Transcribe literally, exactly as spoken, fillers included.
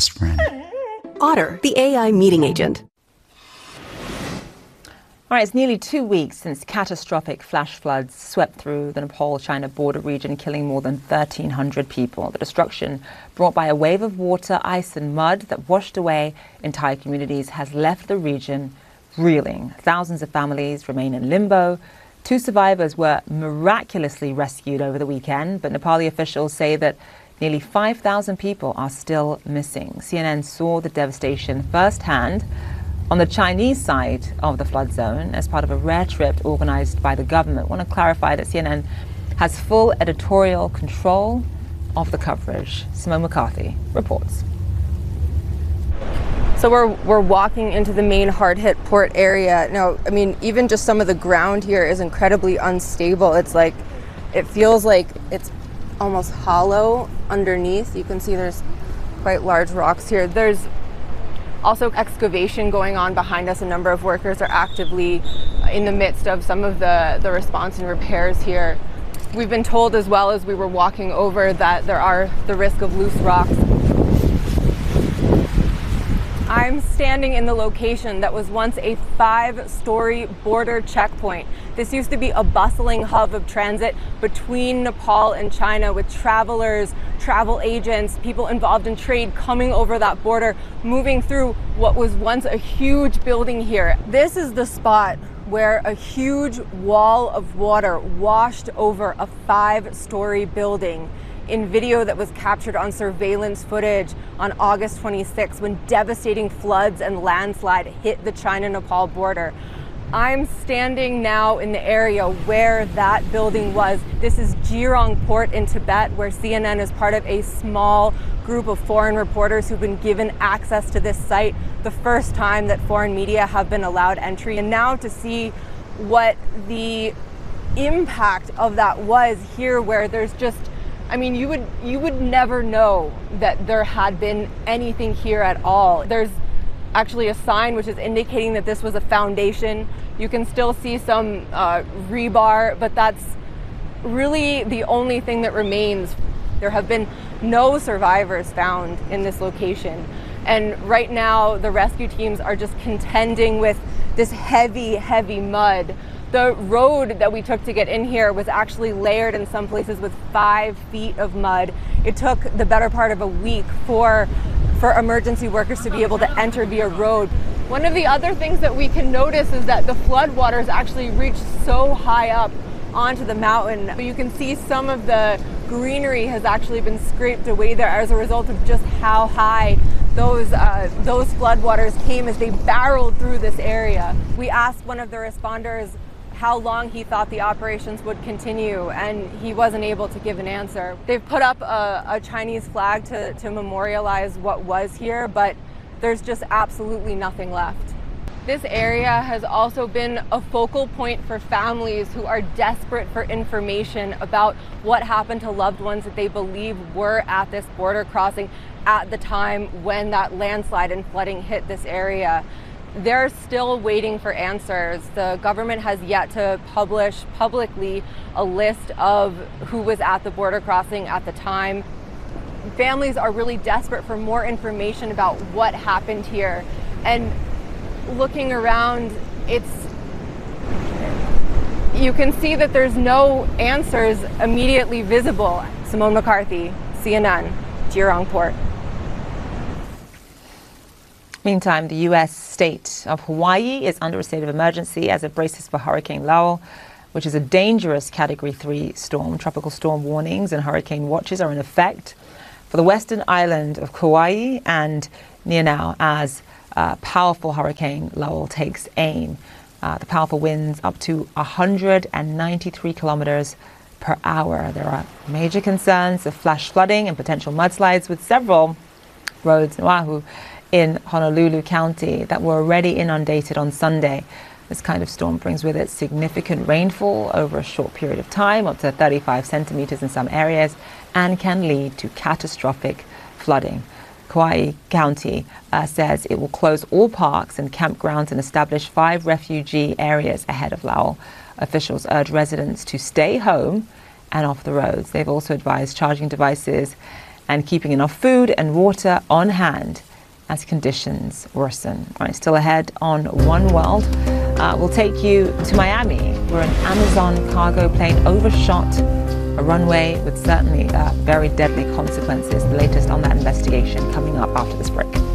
best friend. Otter, the A I meeting agent. All right, it's nearly two weeks since catastrophic flash floods swept through the Nepal-China border region, killing more than thirteen hundred people. The destruction brought by a wave of water, ice and mud that washed away entire communities has left the region reeling. Thousands of families remain in limbo. Two survivors were miraculously rescued over the weekend, but Nepali officials say that nearly five thousand people are still missing. C N N saw the devastation firsthand on the Chinese side of the flood zone as part of a rare trip organized by the government. I want to clarify that C N N has full editorial control of the coverage. Simone McCarthy reports. So we're we're walking into the main hard-hit port area. Now, I mean, even just some of the ground here is incredibly unstable. It's like, it feels like it's almost hollow underneath. You can see there's quite large rocks here. There's also excavation going on behind us. A number of workers are actively in the midst of some of the, the response and repairs here. We've been told as well as we were walking over that there are the risk of loose rocks. I'm standing in the location that was once a five-story border checkpoint. This used to be a bustling hub of transit between Nepal and China, with travelers, travel agents, people involved in trade coming over that border, moving through what was once a huge building here. This is the spot where a huge wall of water washed over a five-story building in video that was captured on surveillance footage on August twenty-sixth, when devastating floods and landslide hit the China-Nepal border. I'm standing now in the area where that building was. This is Jirong Port in Tibet, where C N N is part of a small group of foreign reporters who've been given access to this site, the first time that foreign media have been allowed entry. And now to see what the impact of that was here, where there's just, I mean, you would you would never know that there had been anything here at all. There's actually a sign which is indicating that this was a foundation. You can still see some uh, rebar, but that's really the only thing that remains. There have been no survivors found in this location. And right now, the rescue teams are just contending with this heavy, heavy mud. The road that we took to get in here was actually layered in some places with five feet of mud. It took the better part of a week for, for emergency workers to be able to enter via road. One of the other things that we can notice is that the floodwaters actually reach so high up onto the mountain. You can see some of the greenery has actually been scraped away there as a result of just how high those uh, those floodwaters came as they barreled through this area. We asked one of the responders how long he thought the operations would continue, and he wasn't able to give an answer. They've put up a, a Chinese flag to, to memorialize what was here, but there's just absolutely nothing left. This area has also been a focal point for families who are desperate for information about what happened to loved ones that they believe were at this border crossing at the time when that landslide and flooding hit this area. They're still waiting for answers. The government has yet to publish publicly a list of who was at the border crossing at the time. Families are really desperate for more information about what happened here. And looking around, it's, you can see that there's no answers immediately visible. Simone McCarthy, C N N, Jirong Port. Meantime, the U S state of Hawaii is under a state of emergency as it braces for Hurricane Lowell, which is a dangerous Category three storm. Tropical storm warnings and hurricane watches are in effect for the western island of Kauai and Nianau as uh, powerful Hurricane Lowell takes aim. Uh, the powerful winds up to one hundred ninety-three kilometers per hour. There are major concerns of flash flooding and potential mudslides, with several roads in Oahu in Honolulu County that were already inundated on Sunday. This kind of storm brings with it significant rainfall over a short period of time, up to thirty-five centimeters in some areas, and can lead to catastrophic flooding. Kauai County uh, says it will close all parks and campgrounds and establish five refugee areas ahead of Lowell. Officials urge residents to stay home and off the roads. They've also advised charging devices and keeping enough food and water on hand as conditions worsen. All right, still ahead on One World. Uh, we'll take you to Miami, where an Amazon cargo plane overshot a runway with certainly uh, very deadly consequences. The latest on that investigation coming up after this break.